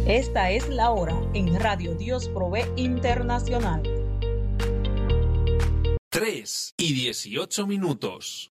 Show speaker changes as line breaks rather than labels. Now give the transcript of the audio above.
Esta es la hora en Radio Dios Provee Internacional.
3:18.